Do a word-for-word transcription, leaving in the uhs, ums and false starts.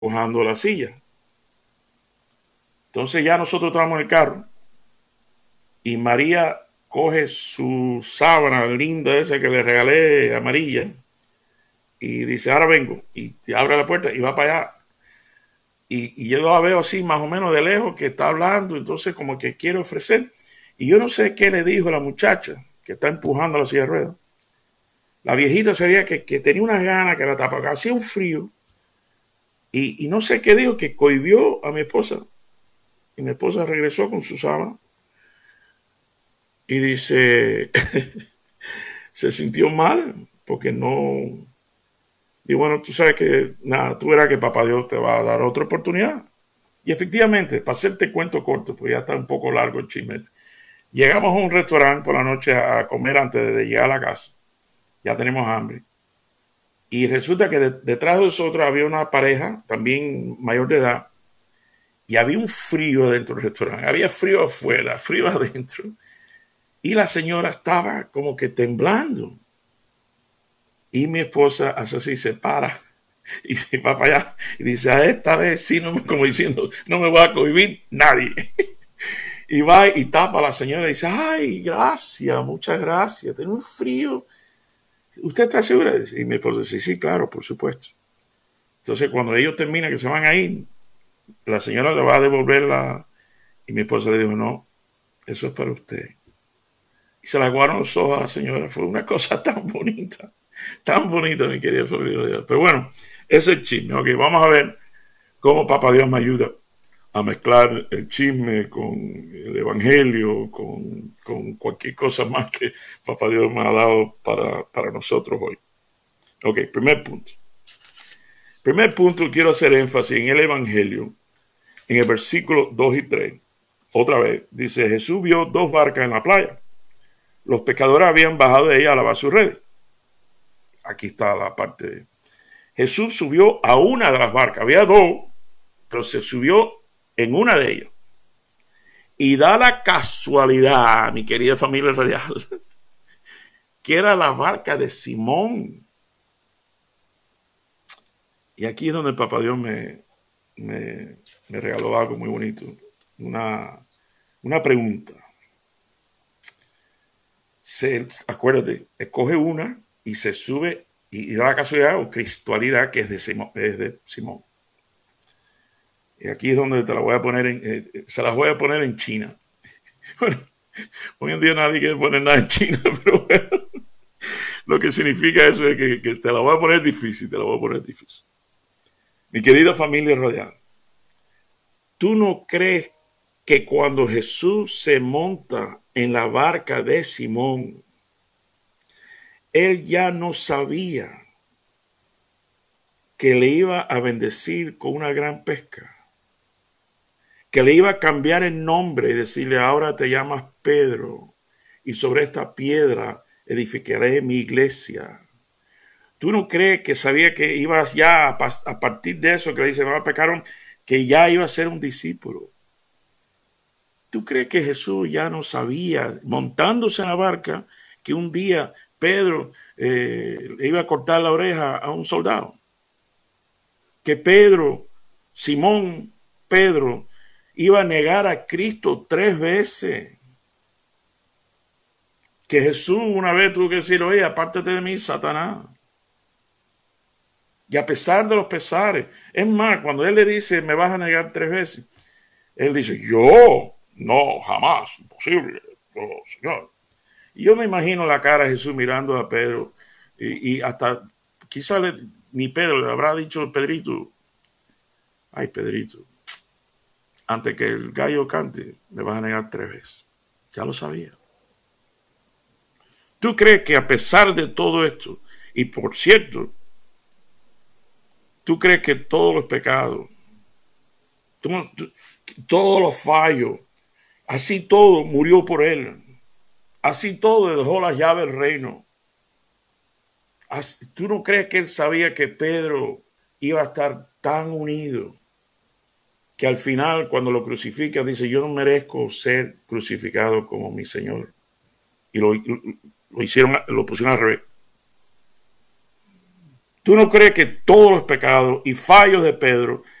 empujando la silla. Entonces ya nosotros estábamos en el carro y María coge su sábana linda esa que le regalé, amarilla, y dice, ahora vengo, y abre la puerta y va para allá. Y, y yo la veo así más o menos de lejos que está hablando, entonces como que quiere ofrecer. Y yo no sé qué le dijo la muchacha que está empujando la silla de ruedas. La viejita se veía que, que tenía unas ganas que la tapaba, hacía un frío. Y, y no sé qué dijo, que cohibió a mi esposa. Y mi esposa regresó con su sábana y dice, se sintió mal porque no. Y bueno, tú sabes que, nada, tú verás que papá Dios te va a dar otra oportunidad. Y efectivamente, para hacerte cuento corto, pues ya está un poco largo el chisme. Llegamos a un restaurante por la noche a comer antes de llegar a la casa. Ya tenemos hambre. Y resulta que de, detrás de nosotros había una pareja, también mayor de edad, y había un frío dentro del restaurante. Había frío afuera, frío adentro. Y la señora estaba como que temblando. Y mi esposa hace así, se para y se va para allá y dice, a esta vez sí, no me, como diciendo, no me va a cohibir nadie. Y va y tapa a la señora y dice, ay, gracias, muchas gracias, tengo un frío. ¿Usted está segura? Y mi esposa dice, sí, claro, por supuesto. Entonces cuando ellos terminan, que se van a ir, la señora le va a devolver la... Y mi esposa le dijo, no, eso es para usted. Y se la aguaron los ojos a la señora. Fue una cosa tan bonita, tan bonita, mi querida familia. Pero bueno, ese es el chisme. Ok, vamos a ver cómo Papá Dios me ayuda a mezclar el chisme con el evangelio, con, con cualquier cosa más que Papá Dios me ha dado para, para nosotros hoy. Ok, primer punto. Primer punto, quiero hacer énfasis en el evangelio, en el versículo dos y tres. Otra vez, dice, Jesús vio dos barcas en la playa. Los pescadores habían bajado de ella a lavar sus redes. Aquí está la parte. Jesús subió a una de las barcas. Había dos, pero se subió en una de ellas. Y da la casualidad, mi querida familia radial, que era la barca de Simón. Y aquí es donde el Papá Dios me, me, me regaló algo muy bonito. Una, una pregunta. Se, acuérdate, escoge una y se sube y, y da la casualidad o cristualidad que es de Simón. Es de Simón. Y aquí es donde te la voy a poner en, eh, se las voy a poner en China. Bueno, hoy en día nadie quiere poner nada en China, pero bueno, lo que significa eso es que, que te la voy a poner difícil, te la voy a poner difícil. Mi querida familia radial, ¿tú no crees que cuando Jesús se monta en la barca de Simón, él ya no sabía que le iba a bendecir con una gran pesca? Que le iba a cambiar el nombre y decirle, ahora te llamas Pedro, y sobre esta piedra edificaré mi iglesia. ¿Tú no crees que sabía que iba ya a partir de eso, que le dice, no pecaron, que ya iba a ser un discípulo? ¿Tú crees que Jesús ya no sabía, montándose en la barca, que un día Pedro eh, le iba a cortar la oreja a un soldado? Que Pedro, Simón, Pedro, iba a negar a Cristo tres veces. Que Jesús una vez tuvo que decir, oye, apártate de mí, Satanás. Y a pesar de los pesares, es más, cuando él le dice, me vas a negar tres veces, él dice, yo, no, jamás, imposible, oh, Señor. Y yo me imagino la cara de Jesús mirando a Pedro, y, y hasta, quizá ni Pedro le habrá dicho, Pedrito, ay, Pedrito, antes que el gallo cante, me vas a negar tres veces. Ya lo sabía. ¿Tú crees que a pesar de todo esto, y por cierto, tú crees que todos los pecados, tú, tú, todos los fallos, así todo murió por él, así todo dejó la llave del reino? Así, ¿tú no crees que él sabía que Pedro iba a estar tan unido que al final, cuando lo crucifica, dice, yo no merezco ser crucificado como mi Señor? Y lo, lo hicieron, lo pusieron al revés. ¿Tú no crees que todos los pecados y fallos de Pedro